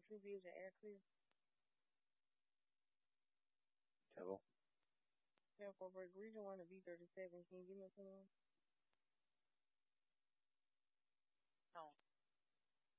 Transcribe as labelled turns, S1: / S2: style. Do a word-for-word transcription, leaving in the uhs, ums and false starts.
S1: True Vision Air Clear.
S2: Hello.
S1: Yeah, for break. Region one to B thirty seven. Can you give me some?